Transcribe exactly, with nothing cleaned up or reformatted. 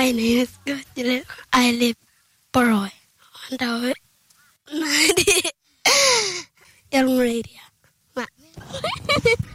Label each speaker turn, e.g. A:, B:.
A: My name is Gojile. I live Poroy. And I Young radio.